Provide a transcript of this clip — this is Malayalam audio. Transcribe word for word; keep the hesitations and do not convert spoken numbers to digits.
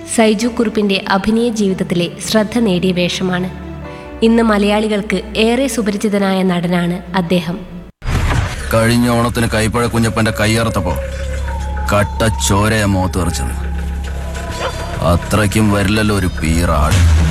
സൈജു കുറുപ്പിൻ്റെ അഭിനയ ജീവിതത്തിലെ ശ്രദ്ധ നേടിയ വേഷമാണ്. ഇന്ന് മലയാളികൾക്ക് ഏറെ സുപരിചിതനായ നടനാണ് അദ്ദേഹം. കഴിഞ്ഞ ഓണത്തിന് കൈപ്പഴ കുഞ്ഞപ്പന്റെ കയ്യറത്തപ്പോ കട്ട ചോരയ മോത്ത് തെറിച്ചത്. അത്രയ്ക്കും വരില്ലല്ലോ ഒരു പീറാട്.